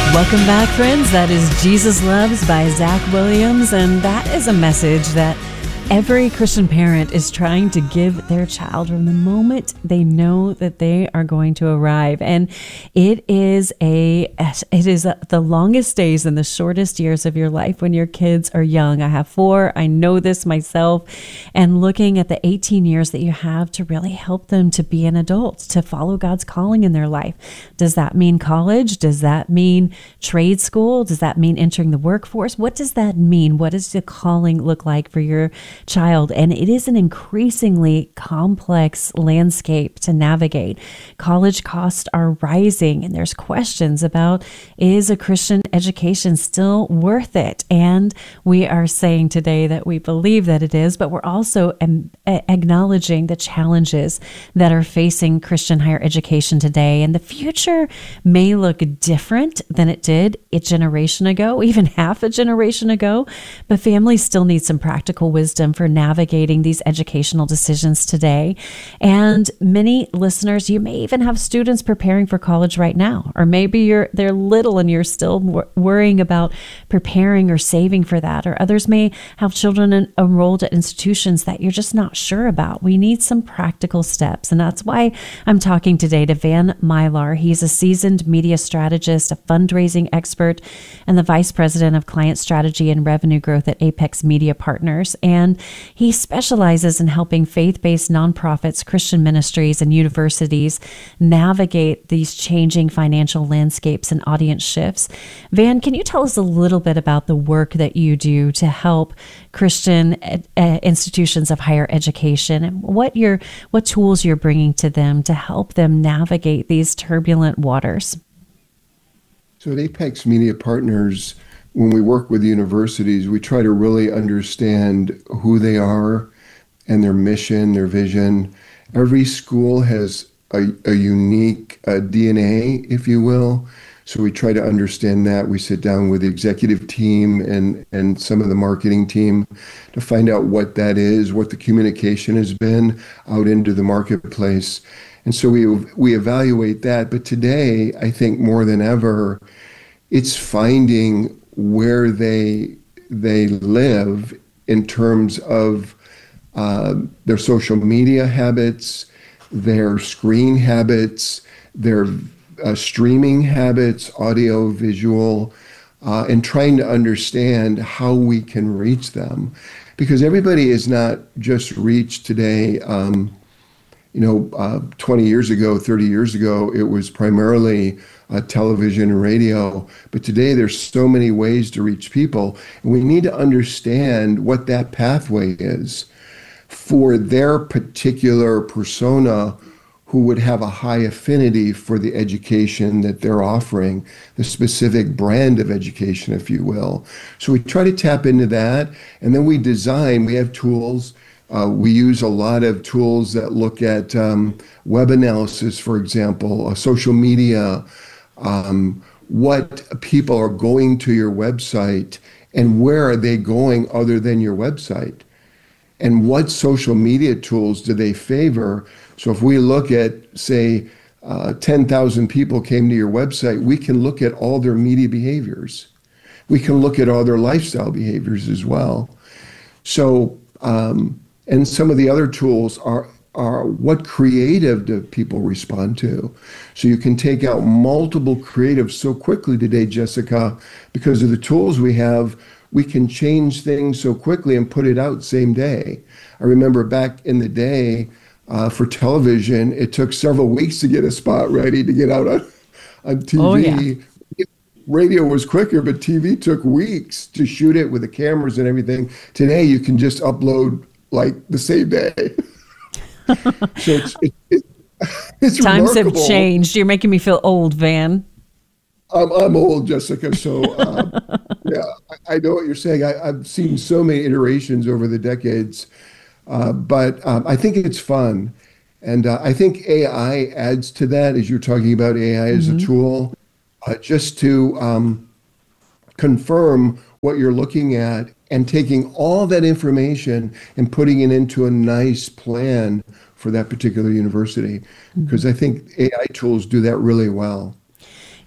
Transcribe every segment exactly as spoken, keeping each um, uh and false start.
Welcome back, friends. That is Jesus Loves by Zach Williams, and that is a message that every Christian parent is trying to give their child from the moment they know that they are going to arrive. And it is a it is a, the longest days and the shortest years of your life when your kids are young. I have four. I know this myself. And looking at the eighteen years that you have to really help them to be an adult, to follow God's calling in their life. Does that mean college? Does that mean trade school? Does that mean entering the workforce? What does that mean? What does the calling look like for your child? And it is an increasingly complex landscape to navigate. College costs are rising, and there's questions about, is a Christian education still worth it? And we are saying today that we believe that it is, but we're also um, acknowledging the challenges that are facing Christian higher education today. And the future may look different than it did a generation ago, even half a generation ago, but families still need some practical wisdom for navigating these educational decisions today. And many listeners, you may even have students preparing for college right now, or maybe you're they're little and you're still wor- worrying about preparing or saving for that, or others may have children en- enrolled at institutions that you're just not sure about. We need some practical steps, and that's why I'm talking today to Van Mylar. He's a seasoned media strategist, a fundraising expert, and the vice president of client strategy and revenue growth at Apex Media Partners. And he specializes in helping faith-based nonprofits, Christian ministries, and universities navigate these changing financial landscapes and audience shifts. Van, can you tell us a little bit about the work that you do to help Christian ed- uh, institutions of higher education, and what your what tools you're bringing to them to help them navigate these turbulent waters? So at Apex Media Partners, when we work with universities, we try to really understand who they are and their mission, their vision. Every school has a, a unique uh, D N A, if you will. So we try to understand that. We sit down with the executive team and, and some of the marketing team to find out what that is, what the communication has been out into the marketplace. And so we we evaluate that. But today, I think more than ever, it's finding where they they live in terms of uh, their social media habits, their screen habits, their uh, streaming habits, audio, visual, uh, and trying to understand how we can reach them. Because everybody is not just reached today. Um, you know, uh, twenty years ago, thirty years ago, it was primarily uh, television and radio. But today there's so many ways to reach people. And we need to understand what that pathway is for their particular persona who would have a high affinity for the education that they're offering, the specific brand of education, if you will. So we try to tap into that, and then we design, we have tools. Uh, we use a lot of tools that look at um, web analysis, for example, uh, social media, um, what people are going to your website, and where are they going other than your website? And what social media tools do they favor? So if we look at, say, uh, ten thousand people came to your website, we can look at all their media behaviors. We can look at all their lifestyle behaviors as well. So, um, and some of the other tools are, are what creative do people respond to? So you can take out multiple creatives so quickly today, Jessica, because of the tools we have. We can change things so quickly and put it out same day. I remember back in the day uh, for television, it took several weeks to get a spot ready to get out on, on T V. Oh, yeah. Radio was quicker, but T V took weeks to shoot it with the cameras and everything. Today, you can just upload like the same day. So it's, it, it, it's Times remarkable. have changed. You're making me feel old, Van. I'm, I'm old, Jessica, so um, yeah, I, I know what you're saying. I, I've seen so many iterations over the decades, uh, but um, I think it's fun. And uh, I think A I adds to that, as you're talking about A I as Mm-hmm. a tool, uh, just to um, confirm what you're looking at and taking all that information and putting it into a nice plan for that particular university. Because mm-hmm. I think A I tools do that really well.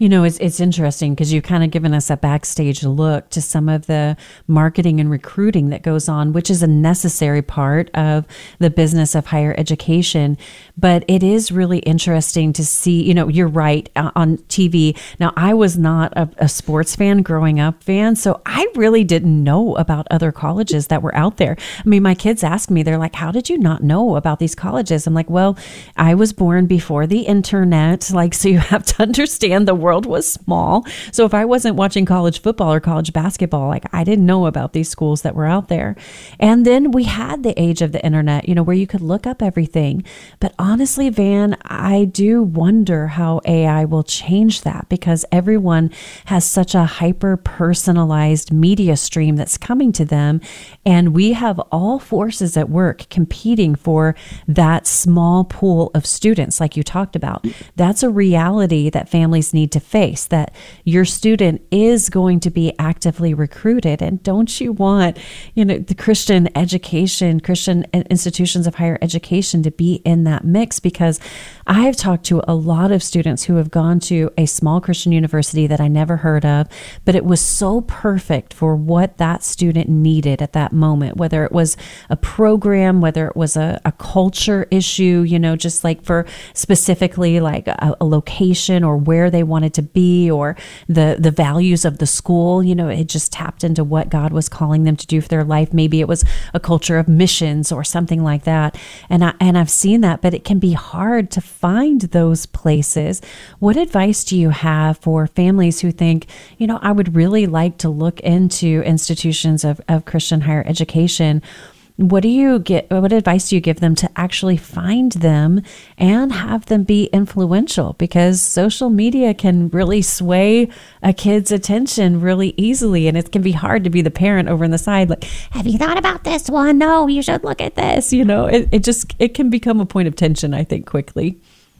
You know, it's it's interesting because you've kind of given us a backstage look to some of the marketing and recruiting that goes on, which is a necessary part of the business of higher education. But it is really interesting to see, you know, you're right, uh, on T V. Now, I was not a, a sports fan growing up, Van, so I really didn't know about other colleges that were out there. I mean, my kids ask me, they're like, how did you not know about these colleges? I'm like, well, I was born before the internet, like, so you have to understand the world was small. So if I wasn't watching college football or college basketball, like, I didn't know about these schools that were out there. And then we had the age of the internet, you know, where you could look up everything. But honestly, Van, I do wonder how A I will change that, because everyone has such a hyper personalized media stream that's coming to them. And we have all forces at work competing for that small pool of students, like you talked about. That's a reality that families need to face, that your student is going to be actively recruited. And don't you want, you know, the Christian education, Christian institutions of higher education to be in that mix? Because I've talked to a lot of students who have gone to a small Christian university that I never heard of, but it was so perfect for what that student needed at that moment, whether it was a program, whether it was a, a culture issue, you know, just like for specifically like a, a location or where they wanted to be, or the, the values of the school. You know, it just tapped into what God was calling them to do for their life. Maybe it was a culture of missions or something like that. And I, and I've seen that, but it can be hard to find those places. What advice do you have for families who think, you know, I would really like to look into institutions of, of Christian higher education? What do you get? What advice do you give them to actually find them and have them be influential? Because social media can really sway a kid's attention really easily, and it can be hard to be the parent over on the side, like, have you thought about this one? No, you should look at this. You know, it, it just it can become a point of tension, I think, quickly.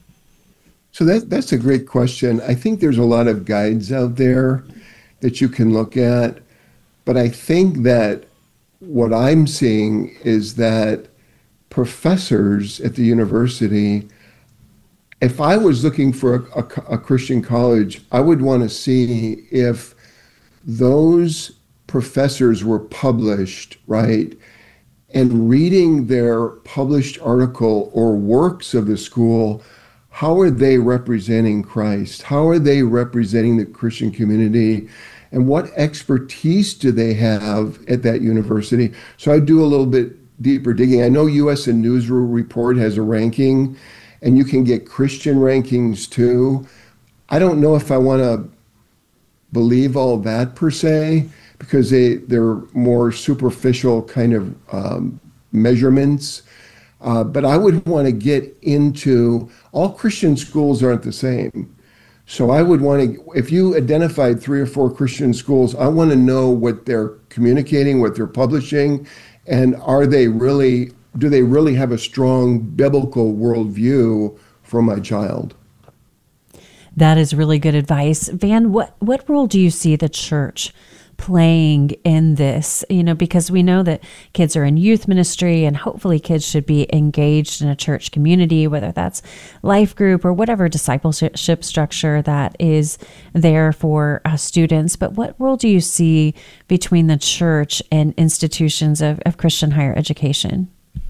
So that that's a great question. I think there's a lot of guides out there that you can look at, but I think that what I'm seeing is that professors at the university, if I was looking for a, a, a Christian college, I would want to see if those professors were published, right? And reading their published article or works of the school, how are they representing Christ? How are they representing the Christian community? And what expertise do they have at that university? So I do a little bit deeper digging. I know U S A News Report has a ranking, and you can get Christian rankings too. I don't know if I want to believe all that per se, because they, they're more superficial kind of um, measurements. Uh, but I would want to get into, all Christian schools aren't the same. So I would want to, if you identified three or four Christian schools, I want to know what they're communicating, what they're publishing, and are they really, do they really have a strong biblical worldview for my child? That is really good advice. Van, what, what role do you see the church playing in this? You know, because we know that kids are in youth ministry, and hopefully kids should be engaged in a church community, whether that's life group or whatever discipleship structure that is there for uh, students. But what role do you see between the church and institutions of, of Christian higher education?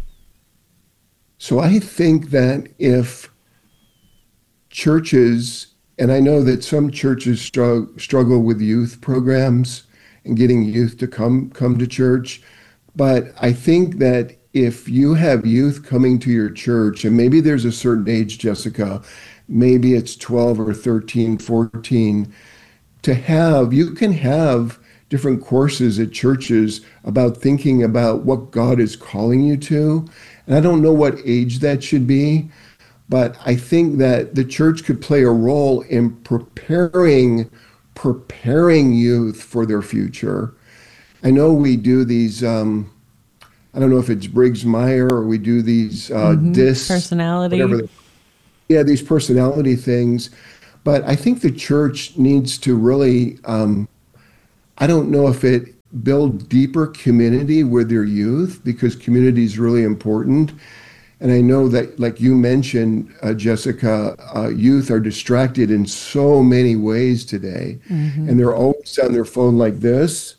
So I think that if churches, and I know that some churches struggle, struggle with youth programs and getting youth to come come to church. But I think that if you have youth coming to your church, and maybe there's a certain age, Jessica, maybe it's twelve or thirteen, fourteen, to have, you can have different courses at churches about thinking about what God is calling you to. And I don't know what age that should be, but I think that the church could play a role in preparing preparing youth for their future. I know we do these, um, I don't know if it's Briggs Meyer or we do these uh, mm-hmm. D I S. Personality. Whatever they, yeah, these personality things. But I think the church needs to really, um, I don't know if it build deeper community with their youth, because community is really important. And I know that, like you mentioned, uh, Jessica, uh, youth are distracted in so many ways today. Mm-hmm. And they're always on their phone like this.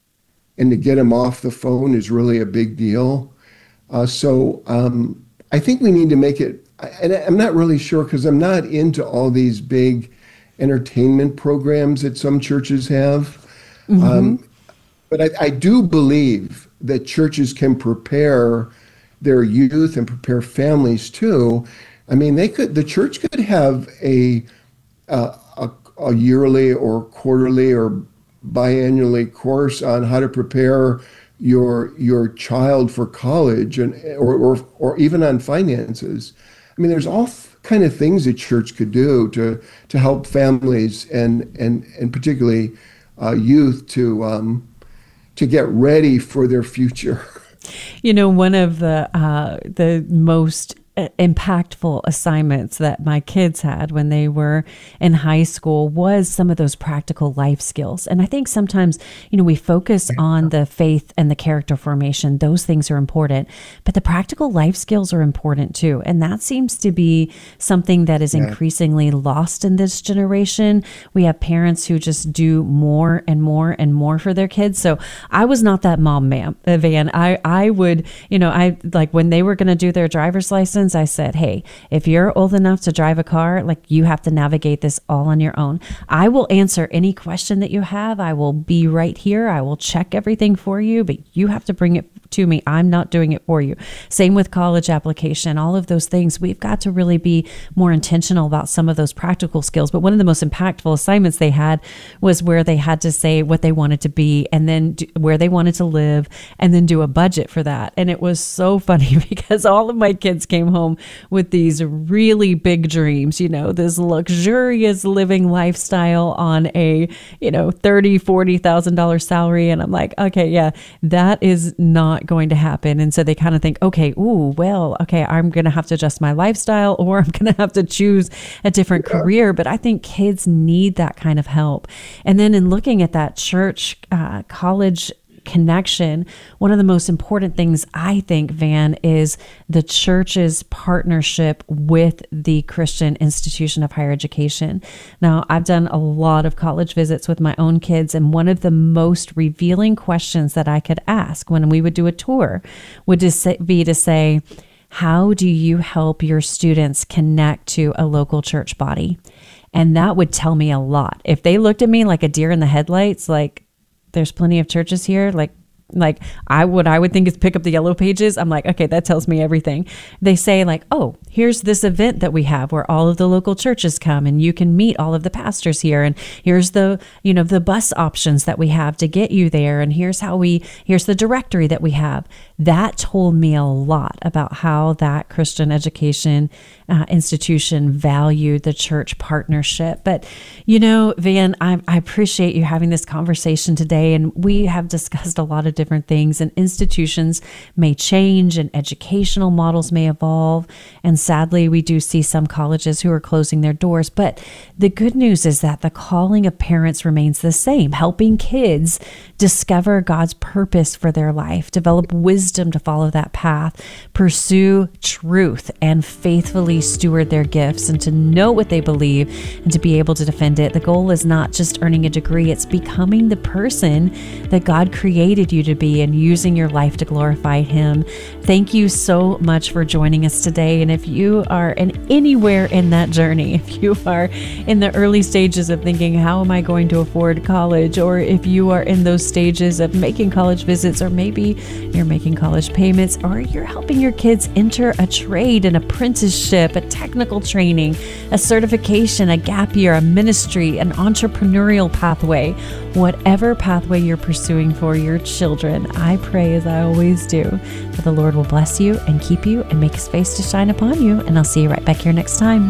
And to get them off the phone is really a big deal. Uh, so um, I think we need to make it, and I'm not really sure because I'm not into all these big entertainment programs that some churches have. Mm-hmm. Um, but I, I do believe that churches can prepare their youth and prepare families too. I mean, they could, the church could have a, uh, a, a yearly or quarterly or biannually course on how to prepare your your child for college, and or or, or even on finances. I mean, there's all kind of things that church could do to to help families and and and particularly uh, youth to um, to get ready for their future. You know, one of the uh, the most impactful assignments that my kids had when they were in high school was some of those practical life skills. And I think sometimes, you know, we focus on the faith and the character formation. Those things are important, but the practical life skills are important too. And that seems to be something that is yeah. increasingly lost in this generation. We have parents who just do more and more and more for their kids. So I was not that mom, ma'am, Van. I, I would, you know, I like when they were going to do their driver's license, I said, hey, if you're old enough to drive a car, like you have to navigate this all on your own. I will answer any question that you have. I will be right here. I will check everything for you, but you have to bring it to me. I'm not doing it for you. Same with college application, all of those things. We've got to really be more intentional about some of those practical skills. But one of the most impactful assignments they had was where they had to say what they wanted to be and then do, where they wanted to live and then do a budget for that. And it was so funny because all of my kids came home with these really big dreams, you know, this luxurious living lifestyle on a, you know, thirty thousand dollars, forty thousand dollars salary. And I'm like, okay, yeah, that is not going to happen. And so they kind of think, okay, ooh, well, okay, I'm going to have to adjust my lifestyle or I'm going to have to choose a different yeah. career. But I think kids need that kind of help. And then in looking at that church, uh, college connection, one of the most important things I think, Van, is the church's partnership with the Christian institution of higher education. Now, I've done a lot of college visits with my own kids, and one of the most revealing questions that I could ask when we would do a tour would be to say, how do you help your students connect to a local church body? And that would tell me a lot. If they looked at me like a deer in the headlights, like, there's plenty of churches here, like like I would I would think is pick up the yellow pages. I'm like, okay, that tells me everything. They say like, oh, here's this event that we have where all of the local churches come and you can meet all of the pastors here. And here's the, you know, the bus options that we have to get you there. And here's how we, here's the directory that we have. That told me a lot about how that Christian education uh, institution valued the church partnership. But, you know, Van, I, I appreciate you having this conversation today. And we have discussed a lot of different things, and institutions may change and educational models may evolve. And sadly, we do see some colleges who are closing their doors. But the good news is that the calling of parents remains the same, helping kids discover God's purpose for their life, develop wisdom to follow that path, pursue truth, and faithfully steward their gifts, and to know what they believe and to be able to defend it. The goal is not just earning a degree, it's becoming the person that God created you to be and using your life to glorify Him. Thank you so much for joining us today. And if you are in anywhere in that journey, if you are in the early stages of thinking, how am I going to afford college? Or if you are in those stages of making college visits, or maybe you're making college payments, or you're helping your kids enter a trade, an apprenticeship, a technical training, a certification, a gap year, a ministry, an entrepreneurial pathway, whatever pathway you're pursuing for your children, I pray, as I always do, that the Lord will bless you and keep you and make His face to shine upon you. And I'll see you right back here next time.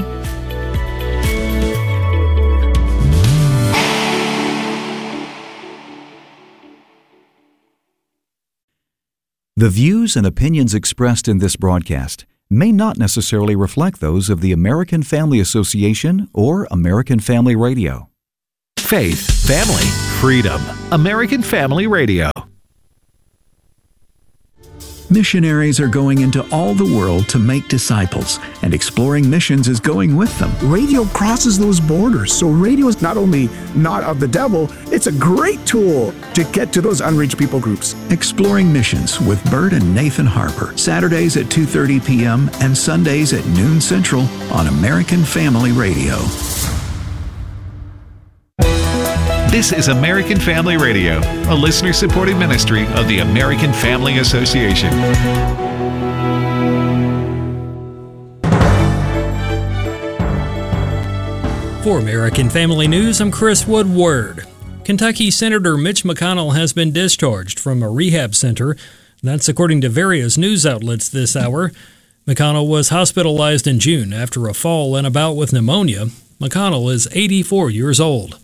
The views and opinions expressed in this broadcast may not necessarily reflect those of the American Family Association or American Family Radio. Faith, family, freedom. American Family Radio. Missionaries are going into all the world to make disciples, and Exploring Missions is going with them. Radio crosses those borders, so radio is not only not of the devil, it's a great tool to get to those unreached people groups. Exploring Missions with Bert and Nathan Harper, Saturdays at two thirty p.m. and Sundays at noon Central on American Family Radio. This is American Family Radio, a listener-supported ministry of the American Family Association. For American Family News, I'm Chris Woodward. Kentucky Senator Mitch McConnell has been discharged from a rehab center. That's according to various news outlets this hour. McConnell was hospitalized in June after a fall and a bout with pneumonia. McConnell is eighty-four years old.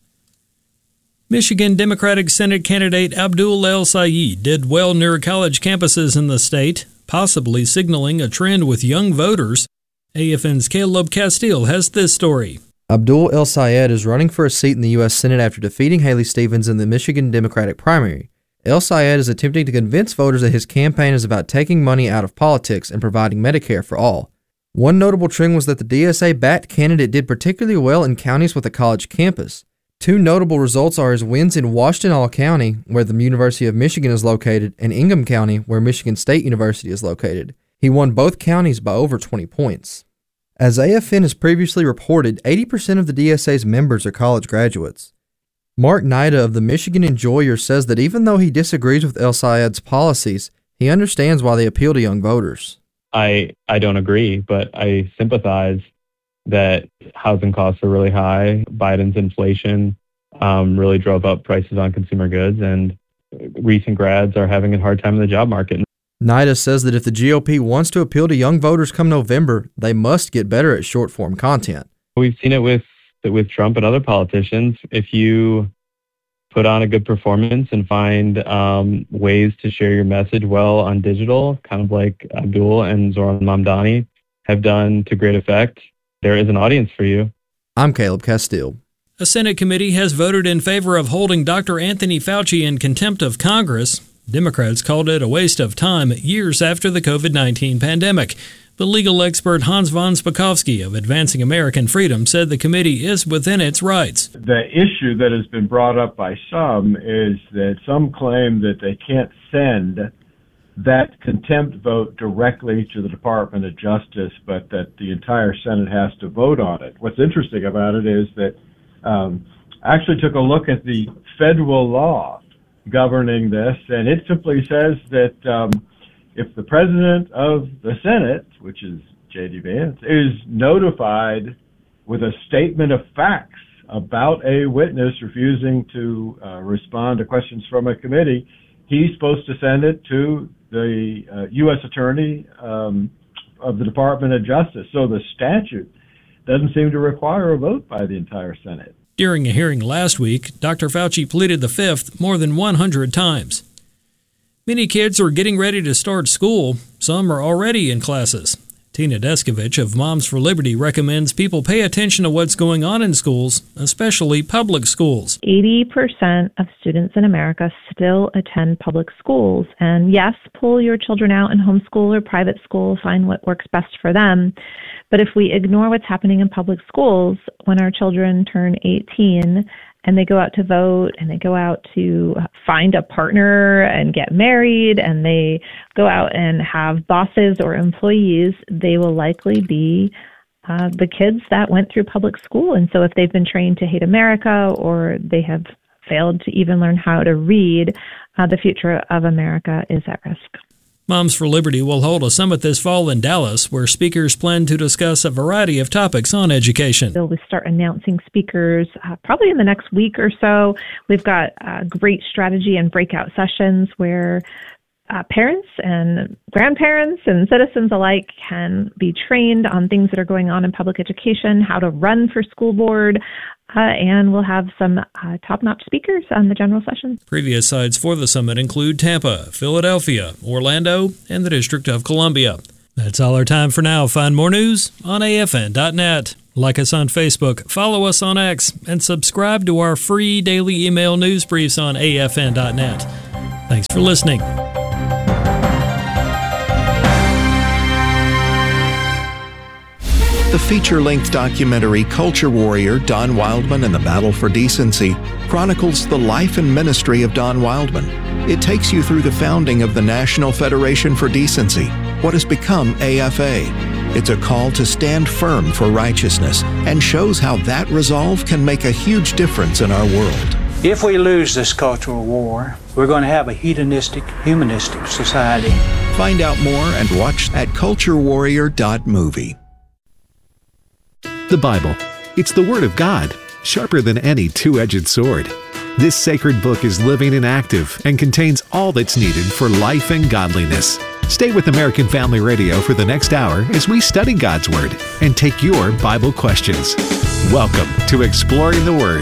Michigan Democratic Senate candidate Abdul El-Sayed did well near college campuses in the state, possibly signaling a trend with young voters. A F N's Caleb Castile has this story. Abdul El-Sayed is running for a seat in the U S Senate after defeating Haley Stevens in the Michigan Democratic primary. El-Sayed is attempting to convince voters that his campaign is about taking money out of politics and providing Medicare for all. One notable trend was that the D S A-backed candidate did particularly well in counties with a college campus. Two notable results are his wins in Washtenaw County, where the University of Michigan is located, and Ingham County, where Michigan State University is located. He won both counties by over twenty points. As A F N has previously reported, eighty percent of the D S A's members are college graduates. Mark Nida of the Michigan Enjoyer says that even though he disagrees with El-Sayed's policies, he understands why they appeal to young voters. I, I don't agree, but I sympathize that housing costs are really high. Biden's inflation um, really drove up prices on consumer goods, and recent grads are having a hard time in the job market. Nida says that if the G O P wants to appeal to young voters come November, they must get better at short-form content. We've seen it with with Trump and other politicians. If you put on a good performance and find um, ways to share your message well on digital, kind of like Abdul and Zoran Mamdani have done to great effect, there is an audience for you. I'm Caleb Castile. A Senate committee has voted in favor of holding Doctor Anthony Fauci in contempt of Congress. Democrats called it a waste of time years after the covid nineteen pandemic. But legal expert Hans von Spakovsky of Advancing American Freedom said the committee is within its rights. The issue that has been brought up by some is that some claim that they can't send that contempt vote directly to the Department of Justice, but that the entire Senate has to vote on it. What's interesting about it is that um, I actually took a look at the federal law governing this, and it simply says that um, if the president of the Senate, which is J D Vance, is notified with a statement of facts about a witness refusing to uh, respond to questions from a committee, he's supposed to send it to the uh, U S Attorney um, of the Department of Justice. So the statute doesn't seem to require a vote by the entire Senate. During a hearing last week, Doctor Fauci pleaded the fifth more than one hundred times. Many kids are getting ready to start school. Some are already in classes. Tina Deskovich of Moms for Liberty recommends people pay attention to what's going on in schools, especially public schools. eighty percent of students in America still attend public schools. And yes, pull your children out in homeschool or private school, find what works best for them. But if we ignore what's happening in public schools, when our children turn eighteen and they go out to vote and they go out to find a partner and get married and they go out and have bosses or employees, they will likely be uh, the kids that went through public school. And so if they've been trained to hate America or they have failed to even learn how to read, uh, the future of America is at risk. Moms for Liberty will hold a summit this fall in Dallas where speakers plan to discuss a variety of topics on education. They'll start announcing speakers uh, probably in the next week or so. We've got uh, great strategy and breakout sessions where uh, parents and grandparents and citizens alike can be trained on things that are going on in public education, how to run for school board, Uh, and we'll have some uh, top-notch speakers on the general session. Previous sites for the summit include Tampa, Philadelphia, Orlando, and the District of Columbia. That's all our time for now. Find more news on A F N dot net. Like us on Facebook, follow us on X, and subscribe to our free daily email news briefs on A F N dot net. Thanks for listening. The feature-length documentary Culture Warrior, Don Wildman and the Battle for Decency chronicles the life and ministry of Don Wildman. It takes you through the founding of the National Federation for Decency, what has become A F A. It's a call to stand firm for righteousness and shows how that resolve can make a huge difference in our world. If we lose this cultural war, we're going to have a hedonistic, humanistic society. Find out more and watch at culture warrior dot movie. The Bible. It's the Word of God, sharper than any two-edged sword. This sacred book is living and active and contains all that's needed for life and godliness. Stay with American Family Radio for the next hour as we study God's Word and take your Bible questions. Welcome to Exploring the Word.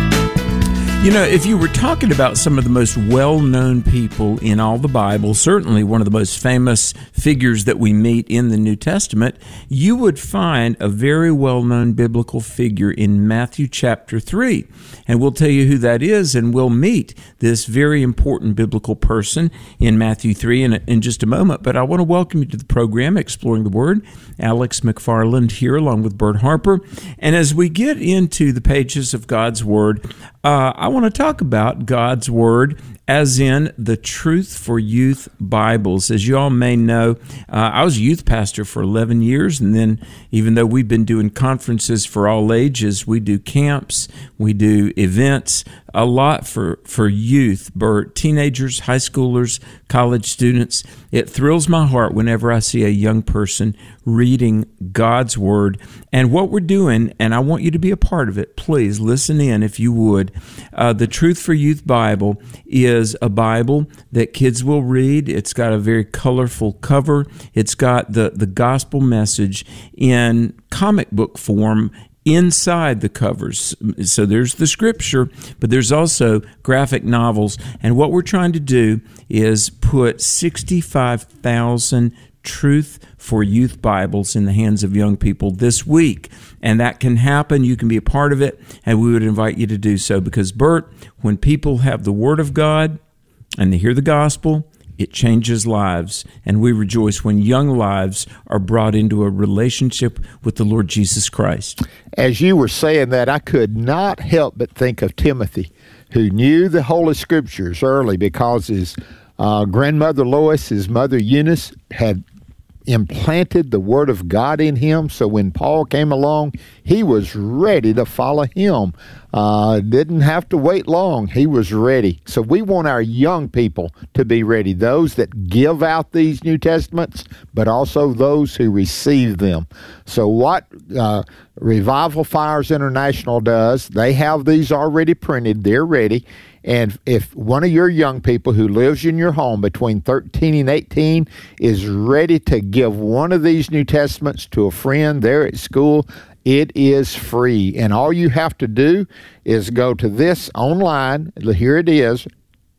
You know, if you were talking about some of the most well-known people in all the Bible, certainly one of the most famous figures that we meet in the New Testament, you would find a very well-known biblical figure in Matthew chapter three. And we'll tell you who that is, and we'll meet this very important biblical person in Matthew three in, in just a moment. But I want to welcome you to the program, Exploring the Word. Alex McFarland here, along with Bert Harper. And as we get into the pages of God's Word, uh, I want to talk about God's Word as in the Truth for Youth Bibles. As you all may know, uh, I was a youth pastor for eleven years, and then even though we've been doing conferences for all ages, we do camps, we do events, a lot for, for youth, Bert, teenagers, high schoolers, college students. It thrills my heart whenever I see a young person reading God's Word. And what we're doing, and I want you to be a part of it, please listen in if you would. Uh, the Truth for Youth Bible is a Bible that kids will read. It's got a very colorful cover. It's got the, the gospel message in comic book form inside the covers. So there's the scripture, but there's also graphic novels. And what we're trying to do is put sixty-five thousand Truth for Youth Bibles in the hands of young people this week. And that can happen. You can be a part of it, and we would invite you to do so. Because, Bert, when people have the Word of God and they hear the gospel, it changes lives, and we rejoice when young lives are brought into a relationship with the Lord Jesus Christ. As you were saying that, I could not help but think of Timothy, who knew the Holy Scriptures early because his uh, grandmother Lois, his mother Eunice, had implanted the Word of God in him. So when Paul came along, he was ready to follow him. Uh, didn't have to wait long. He was ready. So we want our young people to be ready, those that give out these New Testaments, but also those who receive them. So what uh, Revival Fires International does, they have these already printed. They're ready. And if one of your young people who lives in your home between thirteen and eighteen is ready to give one of these New Testaments to a friend there at school, it is free. And all you have to do is go to this online. Here it is,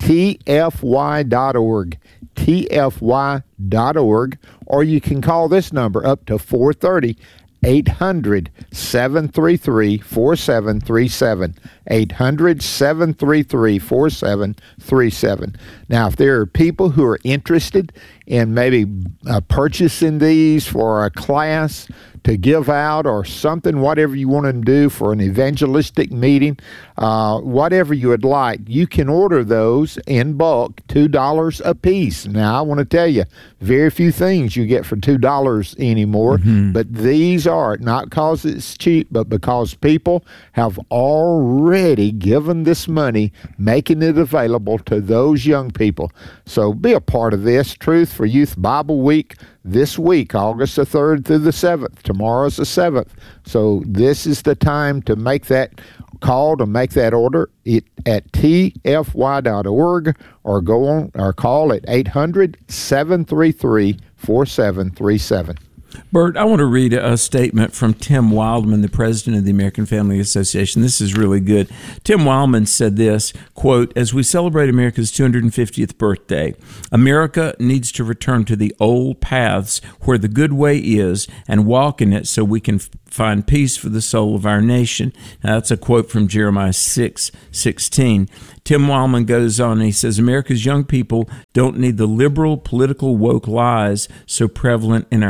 T F Y dot org, T F Y dot org, or you can call this number up to four thirty, eight hundred, seven three three, four seven three seven, eight hundred, seven three three, four seven three seven. Now, if there are people who are interested in maybe uh, purchasing these for a class to give out or something, whatever you want to do for an evangelistic meeting, uh, whatever you would like, you can order those in bulk, two dollars a piece. Now, I want to tell you, very few things you get for two dollars anymore, mm-hmm. but these are, not because it's cheap, but because people have already given this money, making it available to those young people. So be a part of this. Truth for Youth Bible Week this week, August the third through the seventh. Tomorrow's the seventh. So this is the time to make that call, to make that order it at T F Y dot org, or go on or call at eight hundred, seven three three, four seven three seven. Bert, I want to read a statement from Tim Wildman, the president of the American Family Association. This is really good. Tim Wildman said this, quote, "As we celebrate America's two hundred fiftieth birthday, America needs to return to the old paths where the good way is and walk in it so we can find peace for the soul of our nation." Now, that's a quote from Jeremiah six sixteen. Tim Wildman goes on and he says, "America's young people don't need the liberal political woke lies so prevalent in our schools.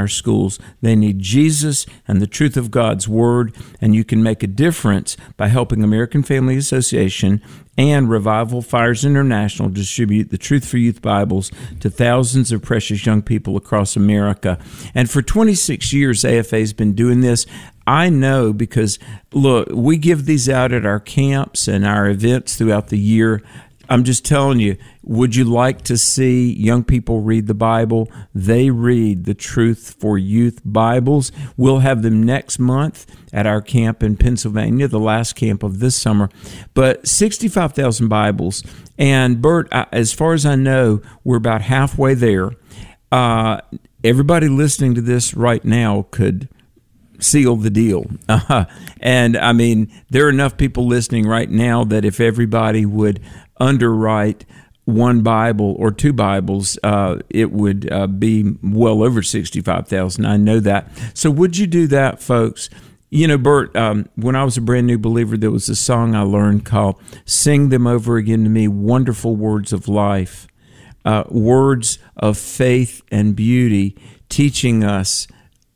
schools. They need Jesus and the truth of God's Word, and you can make a difference by helping American Family Association and Revival Fires International distribute the Truth for Youth Bibles to thousands of precious young people across America. And for twenty-six years, A F A has been doing this. I know because, look, we give these out at our camps and our events throughout the year. I'm just telling you, would you like to see young people read the Bible? They read the Truth for Youth Bibles. We'll have them next month at our camp in Pennsylvania, the last camp of this summer. But sixty-five thousand Bibles. And Bert, as far as I know, we're about halfway there. Uh, everybody listening to this right now could seal the deal. Uh, and, I mean, there are enough people listening right now that if everybody would underwrite one Bible or two Bibles, uh, it would uh, be well over sixty-five thousand. I know that. So would you do that, folks? You know, Bert, um, when I was a brand new believer, there was a song I learned called Sing Them Over Again to Me, Wonderful Words of Life, uh, words of faith and beauty, teaching us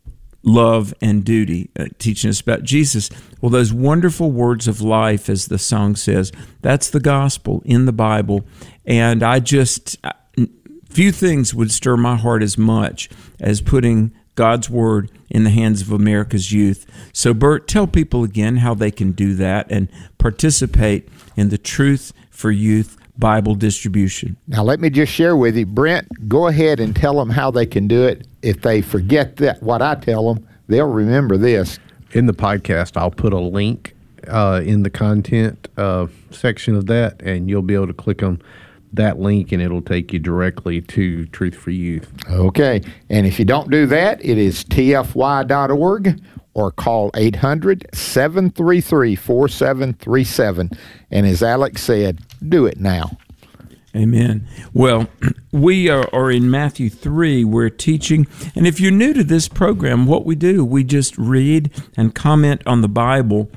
love and duty, uh, teaching us about Jesus. Well, those wonderful words of life, as the song says, that's the gospel in the Bible. And I just, few things would stir my heart as much as putting God's word in the hands of America's youth. So, Bert, tell people again how they can do that and participate in the Truth for Youth Bible distribution. Now, let me just share with you, Brent, go ahead and tell them how they can do it. If they forget that what I tell them, they'll remember this. In the podcast, I'll put a link uh, in the content uh, section of that, and you'll be able to click on that link, and it'll take you directly to Truth for Youth. Okay. And if you don't do that, it is T F Y dot org or call eight hundred, seven three three, four seven three seven. And as Alex said, do it now. Amen. Well, we are, are in Matthew three. We're teaching, and if you're new to this program, what we do, we just read and comment on the Bible.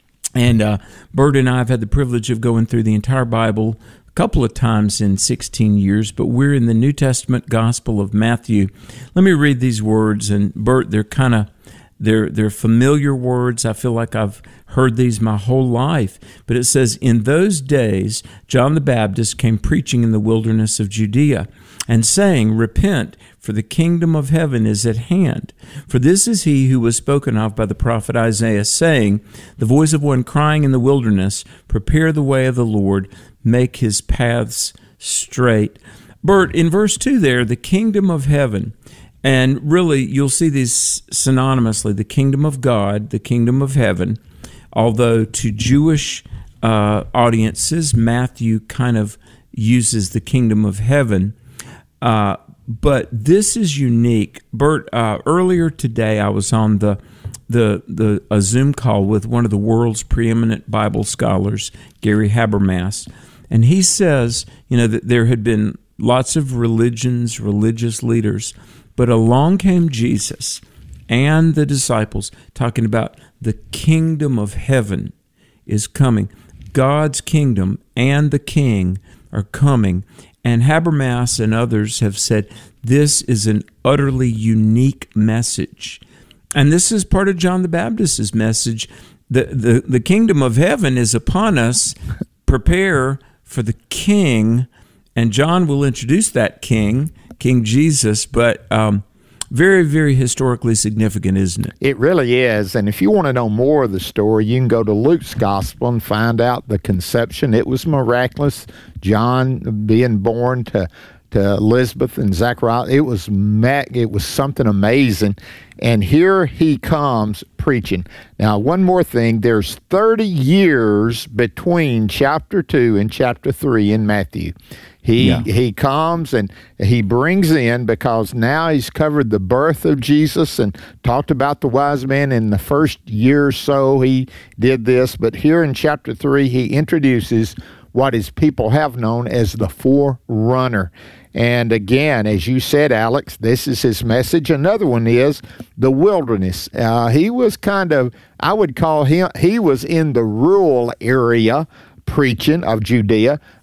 And uh, Bert and I have had the privilege of going through the entire Bible a couple of times in sixteen years, but we're in the New Testament Gospel of Matthew. Let me read these words, and Bert, they're kind of They're, they're familiar words. I feel like I've heard these my whole life. But it says, in those days, John the Baptist came preaching in the wilderness of Judea and saying, repent, for the kingdom of heaven is at hand. For this is he who was spoken of by the prophet Isaiah, saying, the voice of one crying in the wilderness, prepare the way of the Lord, make his paths straight. Bert, in verse two there, the kingdom of heaven. And really, you'll see these synonymously, the kingdom of God, the kingdom of heaven, although to Jewish uh, audiences, Matthew kind of uses the kingdom of heaven. Uh, but this is unique. Bert, uh, earlier today I was on the the the a Zoom call with one of the world's preeminent Bible scholars, Gary Habermas, and he says, you know, that there had been lots of religions, religious leaders, but along came Jesus and the disciples talking about the kingdom of heaven is coming. God's kingdom and the king are coming. And Habermas and others have said this is an utterly unique message. And this is part of John the Baptist's message. The, the, the kingdom of heaven is upon us. Prepare for the king. And John will introduce that king, King Jesus, but um, very, very historically significant, isn't it? It really is. And if you want to know more of the story, you can go to Luke's gospel and find out the conception. It was miraculous. John being born to to Elizabeth and Zachariah, it was ma- it was something amazing. And here he comes preaching. Now, one more thing, there's thirty years between chapter two and chapter three in Matthew. He yeah. he comes and he brings in, because now he's covered the birth of Jesus and talked about the wise men in the first year or so he did this. But here in chapter three, he introduces what his people have known as the forerunner. And again, as you said, Alex, this is his message. Another one is the wilderness. Uh, he was kind of, I would call him, he was in the rural area preaching of Judea.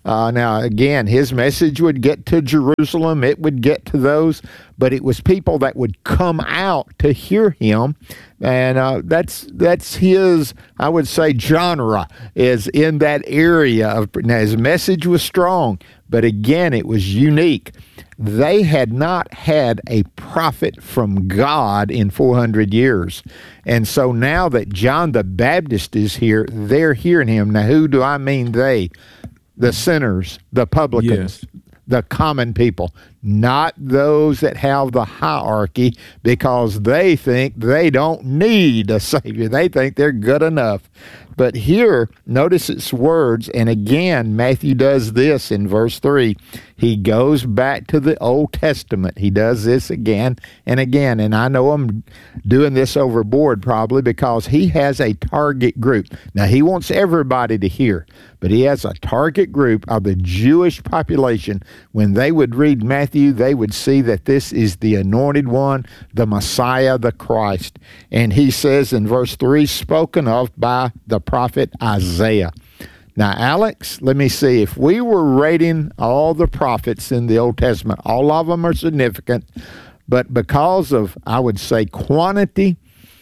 Uh, now, again, his message would get to Jerusalem. It would get to those, but it was people that would come out to hear him. And uh, that's that's his, I would say, genre is in that area. Of, now, his message was strong, but again, it was unique. They had not had a prophet from God in four hundred years. And so now that John the Baptist is here, they're hearing him. Now, who do I mean they? The sinners, the publicans, yes. The common people, not those that have the hierarchy, because they think they don't need a Savior. They think they're good enough. But here, notice its words, and again, Matthew does this in verse three. He goes back to the Old Testament. He does this again and again, and I know I'm doing this overboard probably because he has a target group. Now, he wants everybody to hear, but he has a target group of the Jewish population. When they would read Matthew, they would see that this is the Anointed One, the Messiah, the Christ. And he says in verse three, spoken of by the prophet Isaiah. Now, Alex, let me see. If we were rating all the prophets in the Old Testament, all of them are significant, but because of, I would say, quantity,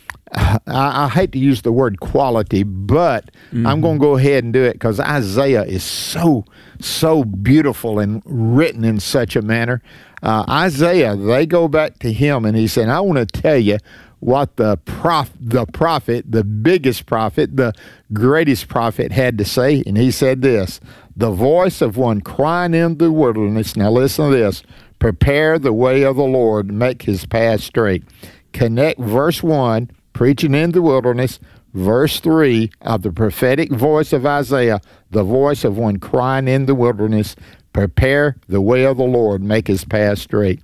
I, I hate to use the word quality, but mm-hmm. I'm going to go ahead and do it because Isaiah is so, so beautiful and written in such a manner. Uh, Isaiah, they go back to him, and he said, I want to tell you what the prof, the prophet, the biggest prophet, the greatest prophet had to say. And he said this, the voice of one crying in the wilderness. Now listen to this. Prepare the way of the Lord, make his path straight. Connect verse one, preaching in the wilderness, verse three of the prophetic voice of Isaiah, the voice of one crying in the wilderness. Prepare the way of the Lord, make his path straight.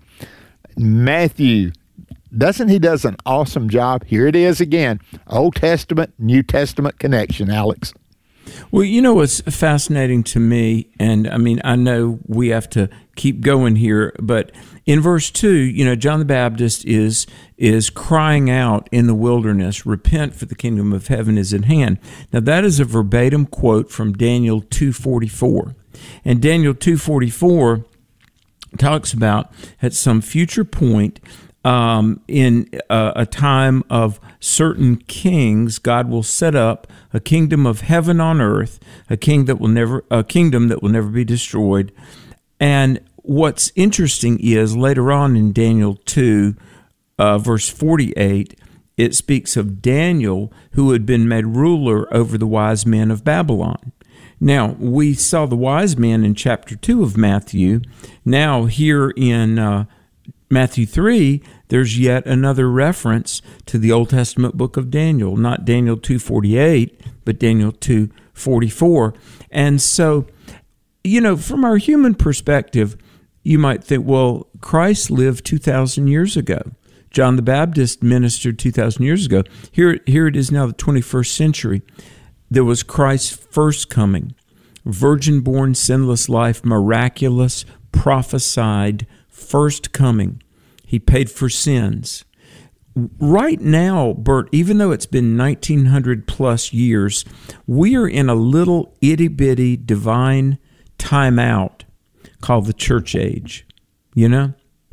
Matthew, doesn't he does an awesome job? Here it is again, Old Testament, New Testament connection, Alex. Well, you know what's fascinating to me, and I mean, I know we have to keep going here, but in verse two, you know, John the Baptist is is crying out in the wilderness, repent for the kingdom of heaven is at hand. Now, that is a verbatim quote from Daniel two forty-four. And Daniel two forty-four talks about at some future point, Um, in a, a time of certain kings, God will set up a kingdom of heaven on earth, a king that will never, a kingdom that will never be destroyed. And what's interesting is later on in Daniel two, uh, verse forty-eight, it speaks of Daniel who had been made ruler over the wise men of Babylon. Now, we saw the wise men in chapter two of Matthew. Now, here in uh, Matthew three, there's yet another reference to the Old Testament book of Daniel, not Daniel two forty-eight, but Daniel two forty-four. And so, you know, from our human perspective, you might think, well, Christ lived two thousand years ago. John the Baptist ministered two thousand years ago. Here, here it is now, the twenty-first century. There was Christ's first coming, virgin-born, sinless life, miraculous, prophesied first coming. He paid for sins. Right now, Bert, even though it's been nineteen hundred plus years, we are in a little itty-bitty divine timeout called the church age, you know?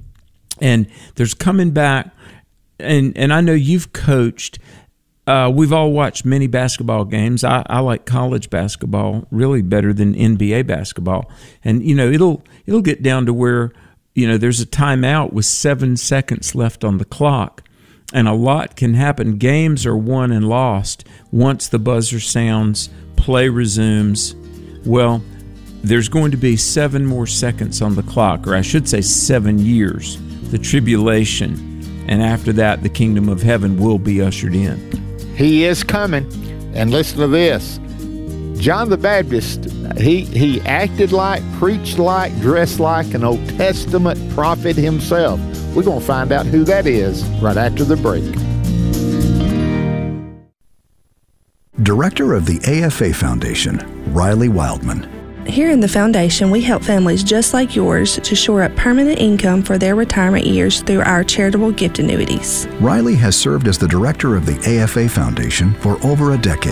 And there's coming back, and, and I know you've coached. Uh, we've all watched many basketball games. I, I like college basketball really better than N B A basketball. And, you know, it'll it'll get down to where, you know, there's a timeout with seven seconds left on the clock, and a lot can happen. Games are won and lost once the buzzer sounds, play resumes. Well, there's going to be seven more seconds on the clock, or I should say seven years, the tribulation, and after that, the kingdom of heaven will be ushered in. He is coming, and listen to this. John the Baptist, he, he acted like, preached like, dressed like an Old Testament prophet himself. We're going to find out who that is right after the break. Director of the A F A Foundation, Riley Wildman. Here in the Foundation, we help families just like yours to shore up permanent income for their retirement years through our charitable gift annuities. Riley has served as the director of the A F A Foundation for over a decade.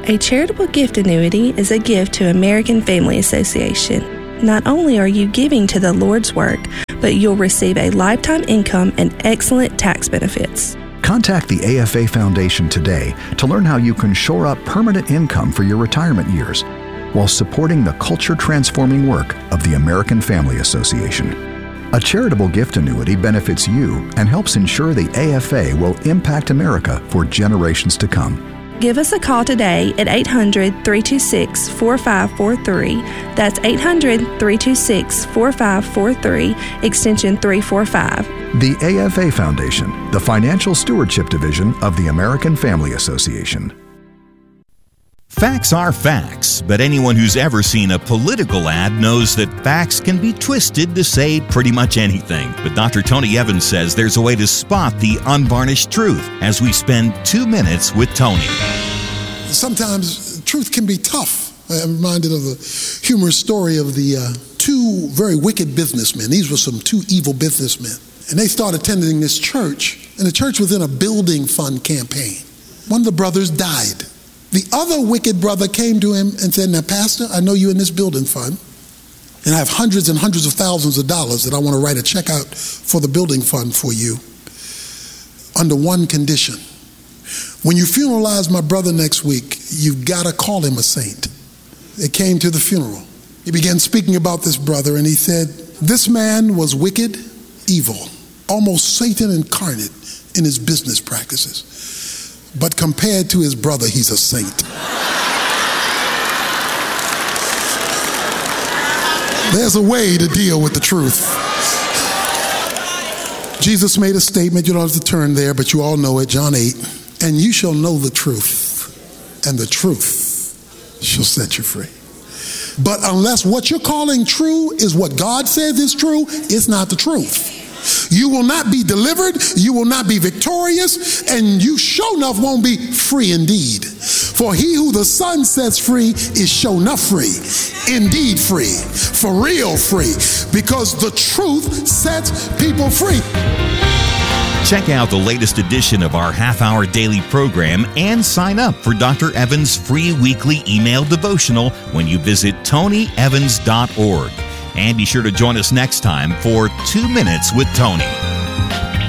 A charitable gift annuity is a gift to American Family Association. Not only are you giving to the Lord's work, but you'll receive a lifetime income and excellent tax benefits. Contact the A F A Foundation today to learn how you can shore up permanent income for your retirement years while supporting the culture-transforming work of the American Family Association. A charitable gift annuity benefits you and helps ensure the A F A will impact America for generations to come. Give us a call today at eight hundred, three two six, four five four three. That's eight hundred, three two six, four five four three, extension three four five. The A F A Foundation, the Financial Stewardship Division of the American Family Association. Facts are facts, but anyone who's ever seen a political ad knows that facts can be twisted to say pretty much anything. But Doctor Tony Evans says there's a way to spot the unvarnished truth as we spend two minutes with Tony. Sometimes truth can be tough. I'm reminded of the humorous story of the uh, two very wicked businessmen. These were some two evil businessmen. And they started attending this church, and the church was in a building fund campaign. One of the brothers died. The other wicked brother came to him and said, now, Pastor, I know you're in this building fund, and I have hundreds and hundreds of thousands of dollars that I want to write a check out for the building fund for you under one condition. When you funeralize my brother next week, you've got to call him a saint. They came to the funeral. He began speaking about this brother, and he said, this man was wicked, evil, almost Satan incarnate in his business practices. But compared to his brother, he's a saint. There's a way to deal with the truth. Jesus made a statement, you don't have to turn there, but you all know it, John eight. And you shall know the truth, and the truth shall set you free. But unless what you're calling true is what God says is true, it's not the truth. You will not be delivered, you will not be victorious, and you sure enough won't be free indeed. For he who the Son sets free is sure enough free, indeed free, for real free, because the truth sets people free. Check out the latest edition of our half-hour daily program and sign up for Doctor Evans' free weekly email devotional when you visit tony evans dot org. And be sure to join us next time for Two Minutes with Tony.